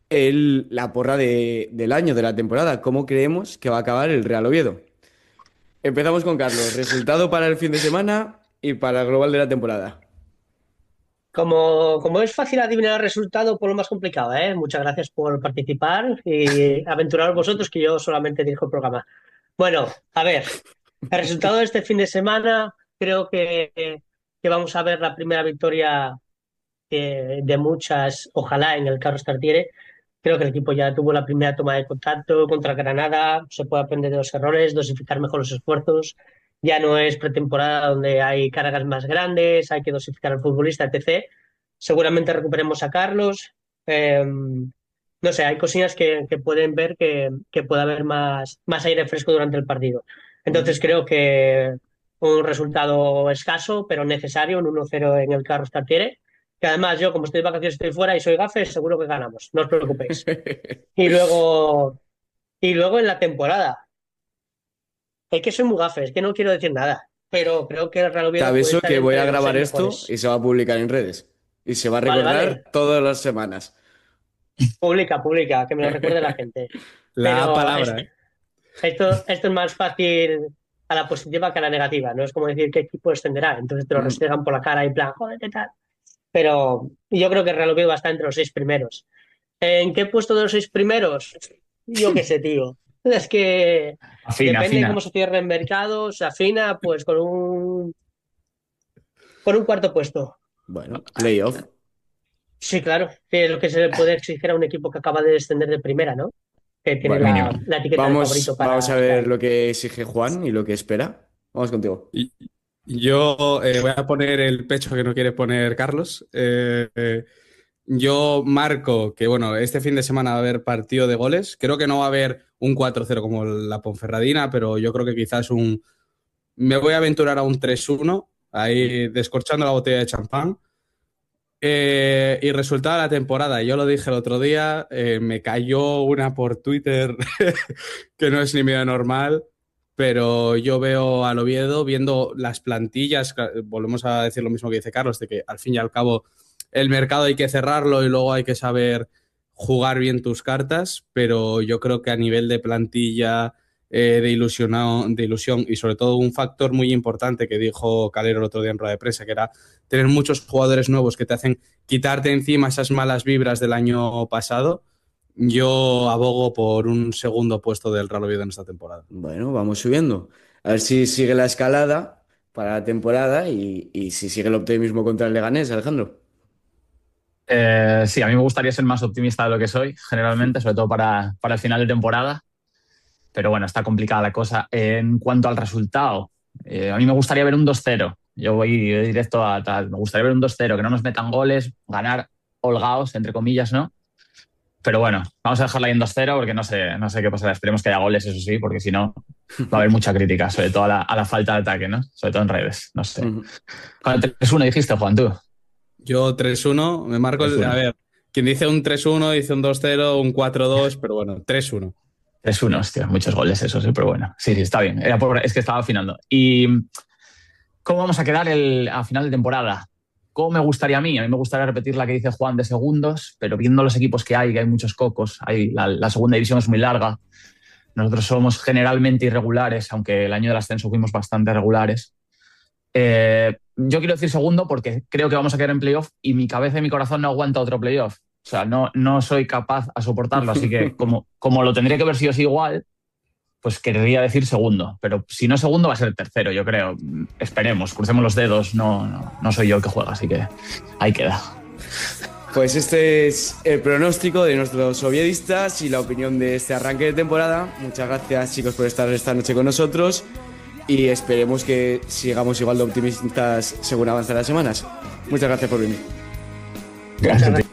la porra del año, de la temporada. ¿Cómo creemos que va a acabar el Real Oviedo? Empezamos con Carlos. Resultado para el fin de semana y para el global de la temporada. Como es fácil adivinar el resultado, por lo más complicado, ¿eh? Muchas gracias por participar y aventuraros vosotros, que yo solamente dirijo el programa. Bueno, a ver, el resultado de este fin de semana, creo que vamos a ver la primera victoria de muchas, ojalá, en el Carlos Tartiere. Creo que el equipo ya tuvo la primera toma de contacto contra Granada, se puede aprender de los errores, dosificar mejor los esfuerzos. Ya no es pretemporada donde hay cargas más grandes, hay que dosificar al futbolista, etc. Seguramente recuperemos a Carlos. No sé, hay cosillas que pueden ver que puede haber más aire fresco durante el partido. Ujú. Entonces creo que un resultado escaso, pero necesario, un 1-0 en el Carlos Tartiere, que además yo, como estoy de vacaciones, estoy fuera y soy gafes, seguro que ganamos, no os preocupéis. Y luego, y luego en la temporada, es que soy muy gafes, es que no quiero decir nada, pero creo que el Real Te Oviedo puede aviso estar que voy a entre los grabar seis esto y mejores. se va a publicar en redes. Y se va a Vale, recordar vale, todas las semanas. publica, publica, que me lo recuerde la gente. La Pero palabra, ¿eh? esto es más fácil a la positiva que a la negativa, no es como decir qué equipo descenderá, entonces te lo Mm. restregan por la cara y en plan, joder, ¿qué tal? Pero yo creo que el Real Oviedo va a estar entre los seis primeros. ¿En qué puesto de los seis primeros? Yo qué sé, tío. Es que Afina, depende de afina. cómo se cierre el mercado, se afina pues con un cuarto puesto. Bueno, playoff. Sí, claro, que es lo que se le puede exigir a un equipo que acaba de descender de primera, ¿no? Que tiene Bueno, Mínimo. la etiqueta de vamos, favorito vamos para a estar ver ahí. lo que exige Juan y lo que espera. Vamos contigo. Y yo voy a poner el pecho que no quiere poner Carlos. Yo marco que, bueno, este fin de semana va a haber partido de goles. Creo que no va a haber un 4-0 como la Ponferradina, pero yo creo que quizás un... Me voy a aventurar a un 3-1, ahí descorchando la botella de champán. Y resultado de la temporada, yo lo dije el otro día, me cayó una por Twitter que no es ni medio normal, pero yo veo al Oviedo viendo las plantillas, volvemos a decir lo mismo que dice Carlos, de que al fin y al cabo el mercado hay que cerrarlo y luego hay que saber jugar bien tus cartas, pero yo creo que a nivel de plantilla, de ilusión y sobre todo un factor muy importante que dijo Calero el otro día en rueda de prensa, que era tener muchos jugadores nuevos que te hacen quitarte encima esas malas vibras del año pasado. Yo abogo por un segundo puesto del Real Oviedo en esta temporada. Bueno, vamos subiendo. A ver si sigue la escalada para la temporada y si sigue el optimismo contra el Leganés, Alejandro. Sí, a mí me gustaría ser más optimista de lo que soy, generalmente, sobre todo para el final de temporada. Pero bueno, está complicada la cosa. En cuanto al resultado, a mí me gustaría ver un 2-0. Yo voy directo a tal. Me gustaría ver un 2-0, que no nos metan goles, ganar holgados, entre comillas, ¿no? Pero bueno, vamos a dejarla ahí en 2-0 porque no sé qué pasará. Esperemos que haya goles, eso sí, porque si no va a haber mucha crítica, sobre todo a la falta de ataque, ¿no? Sobre todo en redes, no sé. Ujú. Con el 3-1 dijiste, Juan, tú. Yo 3-1, me marco el... A 3-1. ver, quien dice un 3-1 dice un 2-0, un 4-2, pero bueno, 3-1. 3-1, hostia, muchos goles, eso sí, pero bueno. Sí, sí, está bien. Es que estaba afinando. ¿Y cómo vamos a quedar a final de temporada? ¿Cómo me gustaría a mí? A mí me gustaría repetir la que dice Juan de segundos, pero viendo los equipos que hay muchos cocos, la segunda división es muy larga. Nosotros somos generalmente irregulares, aunque el año del ascenso fuimos bastante regulares. Yo quiero decir segundo porque creo que vamos a quedar en playoff y mi cabeza y mi corazón no aguanta otro playoff. O sea, no soy capaz a soportarlo, así que como lo tendría que ver sí o sí igual, pues querría decir segundo. Pero si no segundo va a ser tercero, yo creo. Esperemos, crucemos los dedos. No soy yo el que juega, así que ahí queda. Pues este es el pronóstico de nuestros oviedistas y la opinión de este arranque de temporada. Muchas gracias, chicos, por estar esta noche con nosotros y esperemos que sigamos igual de optimistas según avanzan las semanas. Muchas gracias por venir. Muchas Gracias. gracias.